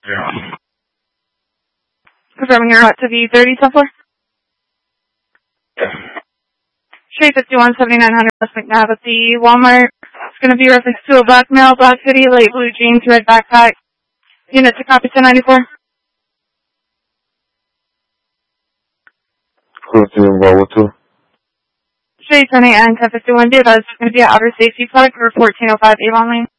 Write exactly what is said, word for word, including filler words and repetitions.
Yeah. Confirming you're out to the thirty ten floor. Street fifty-one seventy-nine hundred West McNabb at the Walmart. It's going to be reference to a black male, black hoodie, light blue jeans, red backpack. Unit to copy ten ninety-four. Close involved with two. Street ten eight and ten fifty-one. That's going to be an outer safety flag for fourteen oh five Avon Lane.